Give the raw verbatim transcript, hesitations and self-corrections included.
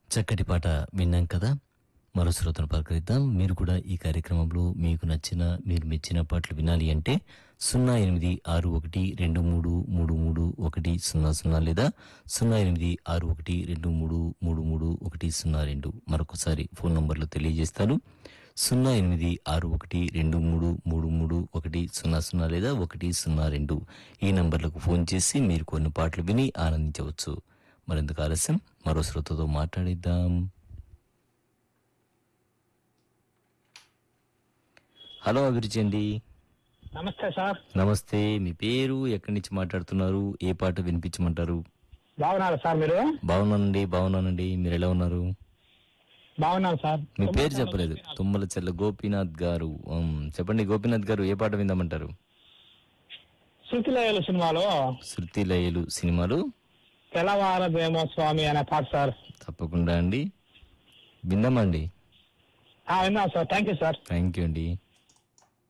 చక్కటి పాట విన్నాం కదా. మరో శ్రోతను పలకరిద్దాం. మీరు కూడా ఈ కార్యక్రమంలో మీకు నచ్చిన మీరు మెచ్చిన పాటలు వినాలి అంటే సున్నా ఎనిమిది ఆరు ఒకటి రెండు మూడు మూడు మూడు ఒకటి సున్నా సున్నా లేదా సున్నా ఎనిమిది ఆరు ఒకటి రెండు మూడు మూడు మూడు ఒకటి సున్నా రెండు మరొకసారి ఫోన్ నంబర్లు తెలియజేస్తారు. సున్నా ఎనిమిది ఆరు ఒకటి రెండు మూడు మూడు మూడు ఒకటి సున్నా సున్నా లేదా ఒకటి సున్నా రెండు ఈ నంబర్లకు ఫోన్ చేసి మీరు కొన్ని పాటలు విని ఆనందించవచ్చు. మరెందుకు ఆలస్యం, మరో శ్రోతతో మాట్లాడిద్దాం. హలో అభిరుచి అండి. నమస్తే సార్. నమస్తే, మీ పేరు, ఎక్కడి నుంచి మాట్లాడుతున్నారు, ఏ పాట వినిపించమంటారు? బాగున్నారా సార్ మీరు? బాగున్నానండి బాగున్నానండి మీరు ఎలా ఉన్నారు? బాగున్నాను సార్. మీ పేరు చెప్పలేదు. తుమ్మల చెల్ల గోపీనాథ్ గారు. ఉమ్, చెప్పండి గోపీనాథ్ గారు, ఏ పాట విందామంటారు? శృతిలయలు సినిమాలో శృతి లయలు సినిమాలు తెల్లవారదేమో స్వామి అనే పాట సార్. తప్పకుండా అండి, విందామండి. విన్నాను sir. Thank you sir. Thank you అండి.